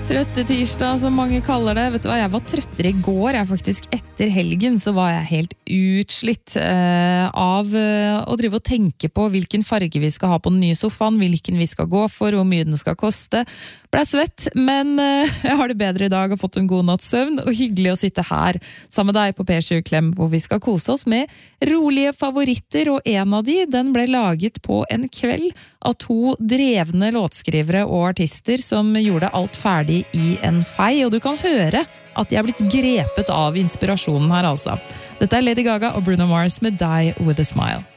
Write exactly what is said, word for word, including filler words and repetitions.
Trøtte tirsdag, som mange kaller det. Vet du hva, jeg var trøttere i går. Jeg faktisk etter helgen så var jeg helt utslitt eh, av eh, å drive og tenke på hvilken farge vi skal ha på den nye sofaen, hvilken vi skal gå for, hvor mye den skal koste. Ble svett, men eh, jeg har det bedre i dag og fått en god natts søvn, og hyggelig å sitte her sammen med deg på P sju Klem, hvor vi skal kose oss med rolige favoritter, og en av de, den ble laget på en kveld av to drevne låtskrivere og artister som gjorde alt ferdig i en fei, og du kan høre at de er blitt grepet av inspirasjonen her altså. Dette er Lady Gaga og Bruno Mars med Die With A Smile.